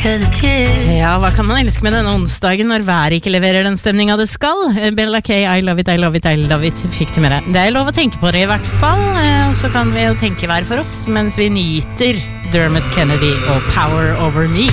Ja, hva kan man elske med denne onsdagen når været ikke leverer den stemningen det skal? Bella K, I love it, I love it, I love it, fikk til med det. Det lov å tenke på det i hvert fall, og så kan vi jo tenke hver for oss, mens vi nyter Dermot Kennedy og Power Over Me.